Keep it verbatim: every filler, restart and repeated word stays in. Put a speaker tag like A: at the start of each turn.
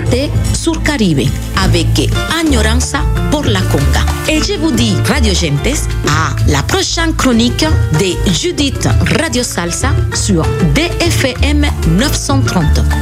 A: C'était sur Caribe avec Agnoranza pour la conga. Et je vous dis, Radio Gentes, à la prochaine chronique de Judith Radio Salsa sur D F M neuf cent trente.